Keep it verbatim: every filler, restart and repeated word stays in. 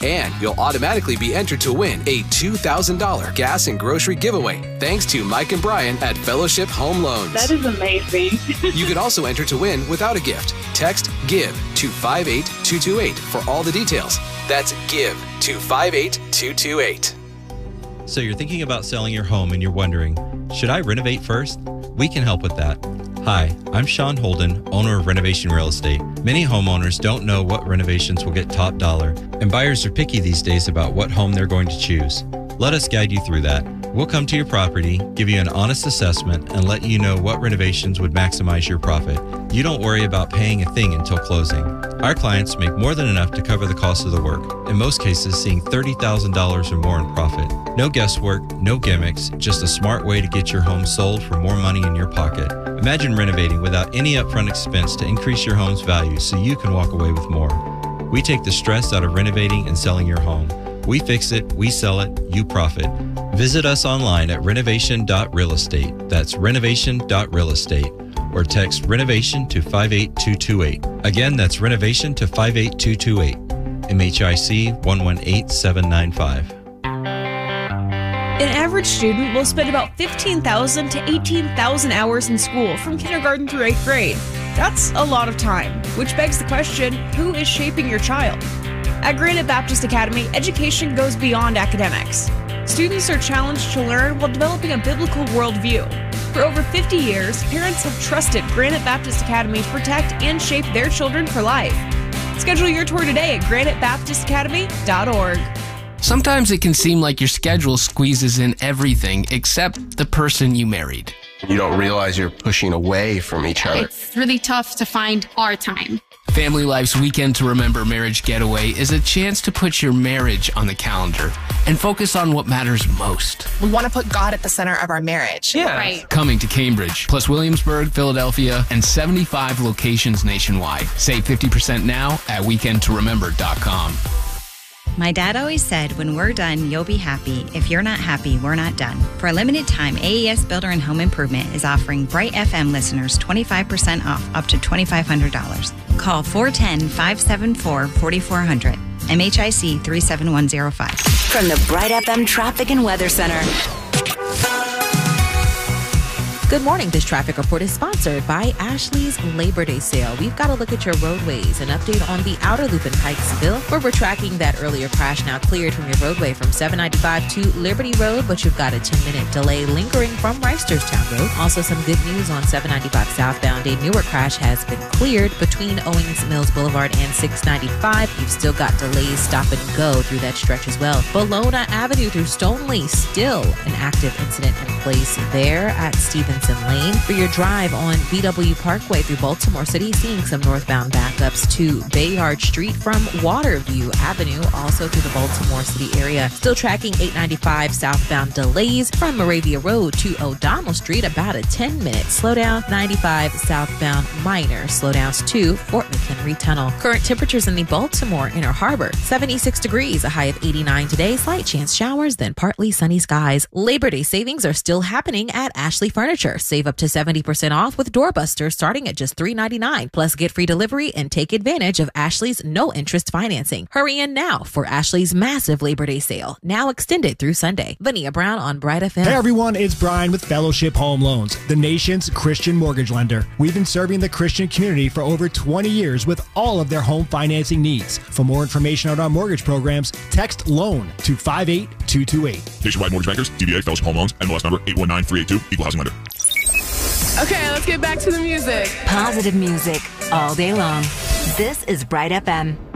And you'll automatically be entered to win a two thousand dollars gas and grocery giveaway thanks to Mike and Brian at Fellowship Home Loans. That is amazing. You can also enter to win without a gift. Text GIVE to five eight two two eight for all the details. That's GIVE to five eight two two eight. So you're thinking about selling your home and you're wondering, should I renovate first? We can help with that. Hi, I'm Sean Holden, owner of Renovation Real Estate. Many homeowners don't know what renovations will get top dollar, and buyers are picky these days about what home they're going to choose. Let us guide you through that. We'll come to your property, give you an honest assessment, and let you know what renovations would maximize your profit. You don't worry about paying a thing until closing. Our clients make more than enough to cover the cost of the work, in most cases seeing thirty thousand dollars or more in profit. No guesswork, no gimmicks, just a smart way to get your home sold for more money in your pocket. Imagine renovating without any upfront expense to increase your home's value so you can walk away with more. We take the stress out of renovating and selling your home. We fix it, we sell it, you profit. Visit us online at renovation dot real estate. That's renovation dot real estate. Or text renovation to five eight two two eight. Again, that's renovation to five eight two two eight. M H I C one one eight seven nine five. An average student will spend about fifteen thousand to eighteen thousand hours in school from kindergarten through eighth grade. That's a lot of time, which begs the question, who is shaping your child? At Granite Baptist Academy, education goes beyond academics. Students are challenged to learn while developing a biblical worldview. For over fifty years, parents have trusted Granite Baptist Academy to protect and shape their children for life. Schedule your tour today at granite baptist academy dot org. Sometimes it can seem like your schedule squeezes in everything except the person you married. You don't realize you're pushing away from each other. It's really tough to find our time. Family Life's Weekend to Remember Marriage Getaway is a chance to put your marriage on the calendar and focus on what matters most. We want to put God at the center of our marriage. Yeah. Right. Coming to Cambridge, plus Williamsburg, Philadelphia, and seventy-five locations nationwide. Save fifty percent now at weekend to remember dot com. My dad always said, when we're done, you'll be happy. If you're not happy, we're not done. For a limited time, A E S Builder and Home Improvement is offering Bright F M listeners twenty-five percent off up to twenty-five hundred dollars. Call four one zero, five seven four, four four zero zero. M H I C three seven one zero five. From the Bright F M Traffic and Weather Center. Good morning. This traffic report is sponsored by Ashley's Labor Day Sale. We've got to look at your roadways. An update on the outer loop in Pikesville, where we're tracking that earlier crash now cleared from your roadway from seven ninety-five to Liberty Road, but you've got a ten-minute delay lingering from Reisterstown Road. Also, some good news on seven ninety-five southbound. A newer crash has been cleared between Owings Mills Boulevard and six ninety-five. You've still got delays stop and go through that stretch as well. Bologna Avenue through Stoneleigh, still an active incident in place there at Stevenson Lane. For your drive on B W Parkway through Baltimore City, seeing some northbound backups to Bayard Street from Waterview Avenue, also through the Baltimore City area. Still tracking eight ninety-five southbound delays from Moravia Road to O'Donnell Street, about a ten-minute slowdown. ninety-five southbound minor slowdowns to Fort McHenry Tunnel. Current temperatures in the Baltimore Inner Harbor, seventy-six degrees, a high of eighty-nine today. Slight chance showers, then partly sunny skies. Labor Day savings are still happening at Ashley Furniture. Save up to seventy percent off with Doorbuster starting at just three ninety-nine. Plus, get free delivery and take advantage of Ashley's no-interest financing. Hurry in now for Ashley's massive Labor Day sale, now extended through Sunday. Vania Brown on Bright F M. Hey everyone, it's Brian with Fellowship Home Loans, the nation's Christian mortgage lender. We've been serving the Christian community for over twenty years with all of their home financing needs. For more information on our mortgage programs, text LOAN to five eight two two eight. Nationwide Mortgage Bankers, D B A, Fellowship Home Loans, N M L S number eight one nine three eight two, Equal Housing Lender. Okay, let's get back to the music. Positive music all day long. This is Bright F M.